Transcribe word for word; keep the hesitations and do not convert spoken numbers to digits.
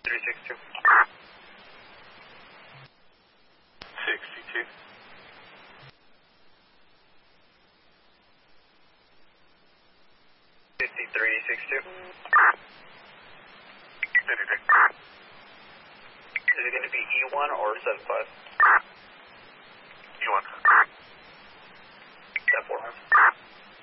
fifty-three sixty-two. sixty-two. fifty-three sixty-two. fifty-three. Is it going to be E one or seven five? E one. ten four.